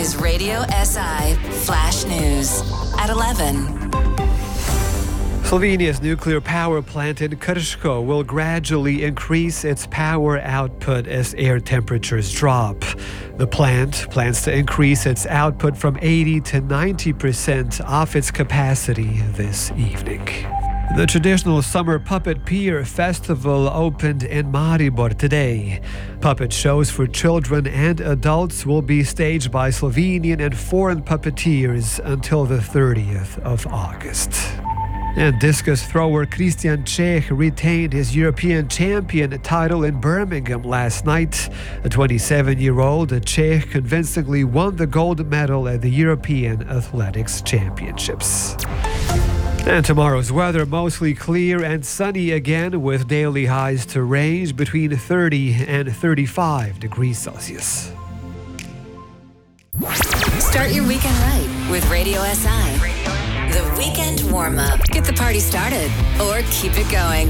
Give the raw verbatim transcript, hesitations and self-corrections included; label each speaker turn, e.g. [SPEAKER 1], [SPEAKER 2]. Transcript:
[SPEAKER 1] is Radio S I Flash News at eleven.
[SPEAKER 2] Slovenia's nuclear power plant in Krško will gradually increase its power output as air temperatures drop. The plant plans to increase its output from eighty to ninety percent of its capacity this evening. The traditional Summer Puppet Pier Festival opened in Maribor today. Puppet shows for children and adults will be staged by Slovenian and foreign puppeteers until the thirtieth of August. And discus thrower Christian Čeh retained his European champion title in Birmingham last night. The twenty-seven-year-old Čeh convincingly won the gold medal at the European Athletics Championships. And tomorrow's weather, mostly clear and sunny again, with daily highs to range between thirty and thirty-five degrees Celsius.
[SPEAKER 1] Start your weekend right with Radio S I. The Weekend Warm-Up. Get the party started or keep it going.